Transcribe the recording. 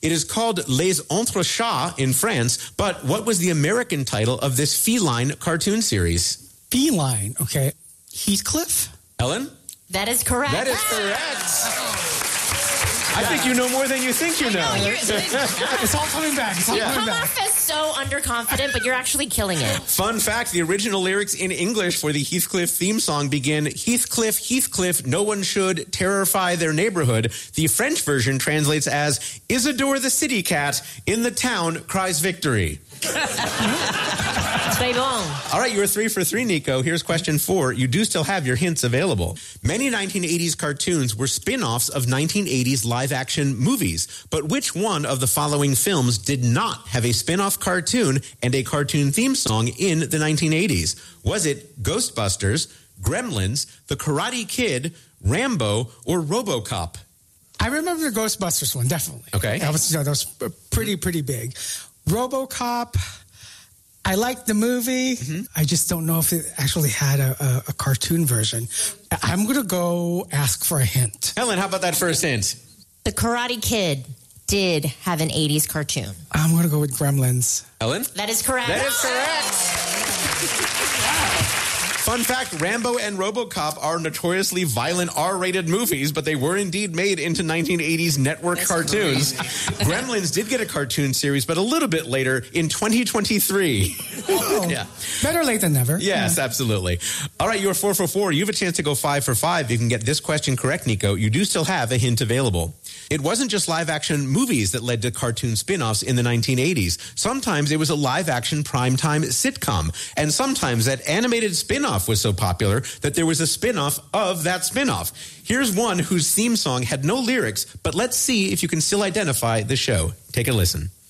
It is called Les Entrechats in France, but what was the American title of this feline cartoon series? Feline, okay. Heathcliff? Ellen? That is correct. That is correct. I think you know more than you think you know. It's all coming back. It's all You coming come back. off as so underconfident, but you're actually killing it. Fun fact, the original lyrics in English for the Heathcliff theme song begin, Heathcliff, Heathcliff, no one should terrify their neighborhood. The French version translates as, Isidore the city cat in the town cries victory. Très bon. All right, you were 3 for 3, Nico. Here's question 4. You do still have your hints available. Many 1980s cartoons were spin-offs of 1980s live-action movies. But which one of the following films did not have a spin-off cartoon and a cartoon theme song in the 1980s? Was it Ghostbusters, Gremlins, The Karate Kid, Rambo, or RoboCop? I remember the Ghostbusters one, definitely. Okay. That was pretty big. RoboCop, I liked the movie. Mm-hmm. I just don't know if it actually had a cartoon version. I'm going to go ask for a hint. Helen, how about that first hint? The Karate Kid did have an 80s cartoon. I'm going to go with Gremlins. Ellen? That is correct. That is correct. Fun fact, Rambo and RoboCop are notoriously violent R-rated movies, but they were indeed made into 1980s network cartoons. Gremlins did get a cartoon series, but a little bit later in 2023. Oh, yeah. Better late than never. Yes, absolutely. All right, you're 4 for 4. You have a chance to go 5 for 5. You can get this question correct, Nico. You do still have a hint available. It wasn't just live-action movies that led to cartoon spin-offs in the 1980s. Sometimes it was a live-action primetime sitcom. And sometimes that animated spin-off was so popular that there was a spin-off of that spin-off. Here's one whose theme song had no lyrics, but let's see if you can still identify the show. Take a listen.